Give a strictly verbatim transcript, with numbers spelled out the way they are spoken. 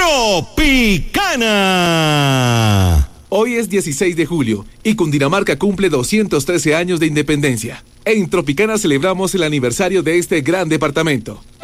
Tropicana. Hoy es dieciséis de julio y Cundinamarca cumple doscientos trece años de independencia. En Tropicana celebramos el aniversario de este gran departamento.